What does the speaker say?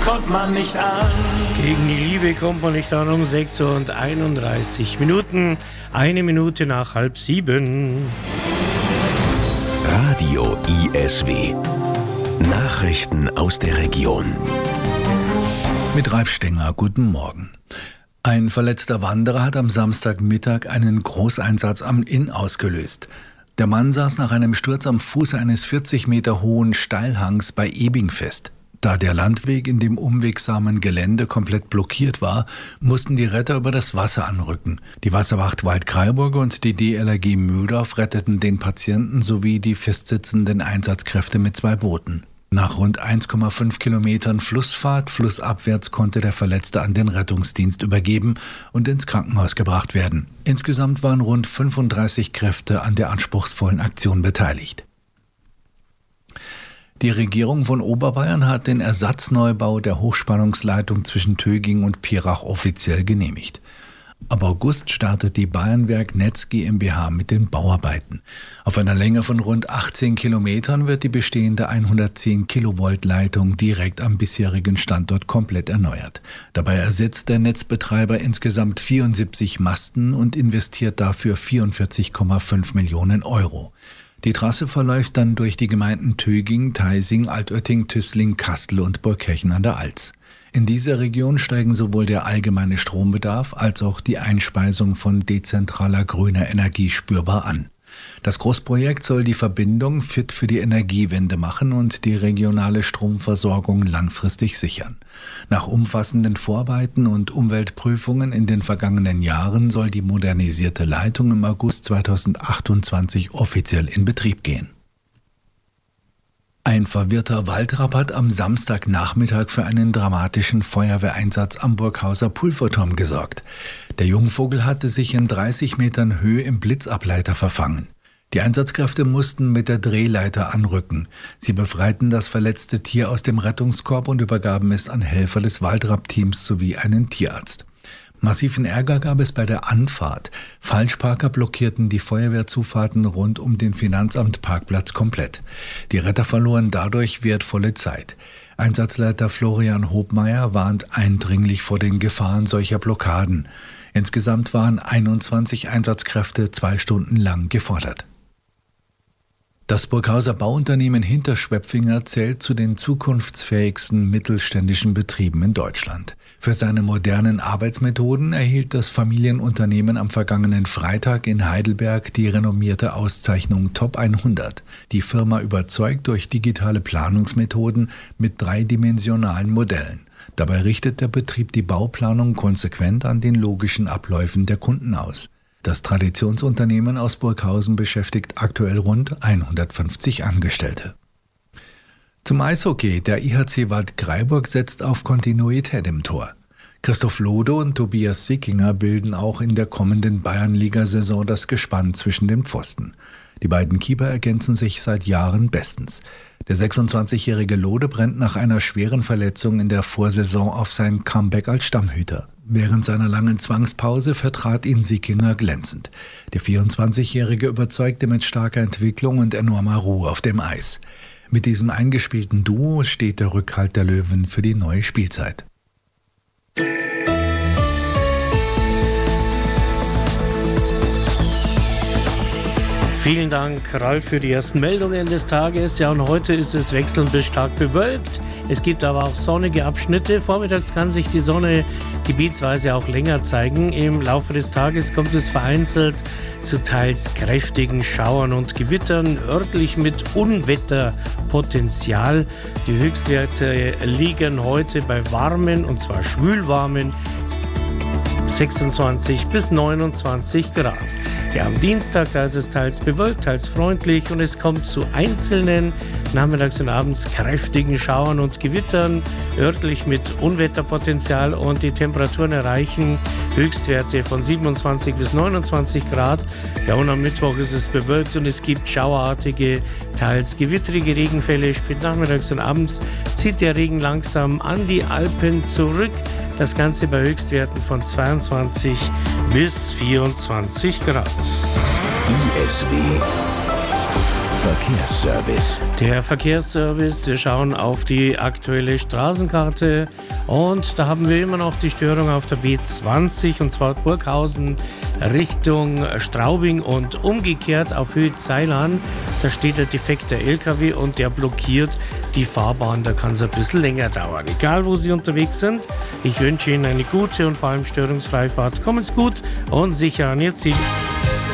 kommt man nicht an. Gegen die Liebe kommt man nicht an. Um 6:31 Minuten, 1 Minute nach 6:30. Radio ISW. Nachrichten aus der Region. Mit Ralf Stenger, guten Morgen. Ein verletzter Wanderer hat am Samstagmittag einen Großeinsatz am Inn ausgelöst. Der Mann saß nach einem Sturz am Fuße eines 40 Meter hohen Steilhangs bei Ebing fest. Da der Landweg in dem unwegsamen Gelände komplett blockiert war, mussten die Retter über das Wasser anrücken. Die Wasserwacht Waldkraiburg und die DLRG Mühldorf retteten den Patienten sowie die festsitzenden Einsatzkräfte mit 2 Booten. Nach rund 1,5 Kilometern Flussfahrt flussabwärts konnte der Verletzte an den Rettungsdienst übergeben und ins Krankenhaus gebracht werden. Insgesamt waren rund 35 Kräfte an der anspruchsvollen Aktion beteiligt. Die Regierung von Oberbayern hat den Ersatzneubau der Hochspannungsleitung zwischen Töging und Pirach offiziell genehmigt. Ab August startet die Bayernwerk Netz GmbH mit den Bauarbeiten. Auf einer Länge von rund 18 Kilometern wird die bestehende 110 Kilovolt Leitung direkt am bisherigen Standort komplett erneuert. Dabei ersetzt der Netzbetreiber insgesamt 74 Masten und investiert dafür 44,5 Millionen Euro. Die Trasse verläuft dann durch die Gemeinden Töging, Theising, Altötting, Tüßling, Kastel und Burgkirchen an der Alz. In dieser Region steigen sowohl der allgemeine Strombedarf als auch die Einspeisung von dezentraler grüner Energie spürbar an. Das Großprojekt soll die Verbindung fit für die Energiewende machen und die regionale Stromversorgung langfristig sichern. Nach umfassenden Vorarbeiten und Umweltprüfungen in den vergangenen Jahren soll die modernisierte Leitung im August 2028 offiziell in Betrieb gehen. Ein verwirrter Waldrapp hat am Samstagnachmittag für einen dramatischen Feuerwehreinsatz am Burghauser Pulverturm gesorgt. Der Jungvogel hatte sich in 30 Metern Höhe im Blitzableiter verfangen. Die Einsatzkräfte mussten mit der Drehleiter anrücken. Sie befreiten das verletzte Tier aus dem Rettungskorb und übergaben es an Helfer des Waldrapp-Teams sowie einen Tierarzt. Massiven Ärger gab es bei der Anfahrt. Falschparker blockierten die Feuerwehrzufahrten rund um den Finanzamtparkplatz komplett. Die Retter verloren dadurch wertvolle Zeit. Einsatzleiter Florian Hobmeier warnt eindringlich vor den Gefahren solcher Blockaden. Insgesamt waren 21 Einsatzkräfte 2 Stunden lang gefordert. Das Burghauser Bauunternehmen Hinterschwepfinger zählt zu den zukunftsfähigsten mittelständischen Betrieben in Deutschland. Für seine modernen Arbeitsmethoden erhielt das Familienunternehmen am vergangenen Freitag in Heidelberg die renommierte Auszeichnung Top 100. Die Firma überzeugt durch digitale Planungsmethoden mit 3-dimensionalen Modellen. Dabei richtet der Betrieb die Bauplanung konsequent an den logischen Abläufen der Kunden aus. Das Traditionsunternehmen aus Burghausen beschäftigt aktuell rund 150 Angestellte. Zum Eishockey. Der IHC Waldkraiburg setzt auf Kontinuität im Tor. Christoph Lode und Tobias Sickinger bilden auch in der kommenden Bayernliga-Saison das Gespann zwischen den Pfosten. Die beiden Keeper ergänzen sich seit Jahren bestens. Der 26-jährige Lode brennt nach einer schweren Verletzung in der Vorsaison auf sein Comeback als Stammhüter. Während seiner langen Zwangspause vertrat ihn Sickinger glänzend. Der 24-jährige überzeugte mit starker Entwicklung und enormer Ruhe auf dem Eis. Mit diesem eingespielten Duo steht der Rückhalt der Löwen für die neue Spielzeit. Vielen Dank, Ralf, für die ersten Meldungen des Tages. Ja, und heute ist es wechselnd bis stark bewölkt. Es gibt aber auch sonnige Abschnitte. Vormittags kann sich die Sonne gebietsweise auch länger zeigen. Im Laufe des Tages kommt es vereinzelt zu teils kräftigen Schauern und Gewittern, örtlich mit Unwetterpotenzial. Die Höchstwerte liegen heute bei warmen, und zwar schwülwarmen, 26 bis 29 Grad. Ja, am Dienstag, da ist es teils bewölkt, teils freundlich und es kommt zu einzelnen nachmittags und abends kräftigen Schauern und Gewittern, örtlich mit Unwetterpotenzial, und die Temperaturen erreichen Höchstwerte von 27 bis 29 Grad. Ja, und am Mittwoch ist es bewölkt und es gibt schauerartige, teils gewittrige Regenfälle. Spät nachmittags und abends zieht der Regen langsam an die Alpen zurück. Das Ganze bei Höchstwerten von 22 bis 24 Grad. ISW Verkehrsservice. Der Verkehrsservice, wir schauen auf die aktuelle Straßenkarte und da haben wir immer noch die Störung auf der B20 und zwar Burghausen Richtung Straubing und umgekehrt auf Höhe Zeilan. Da steht der defekte LKW und der blockiert die Fahrbahn. Da kann es ein bisschen länger dauern. Egal, wo Sie unterwegs sind, ich wünsche Ihnen eine gute und vor allem störungsfreie Fahrt. Kommen Sie gut und sicher an Ihr Ziel.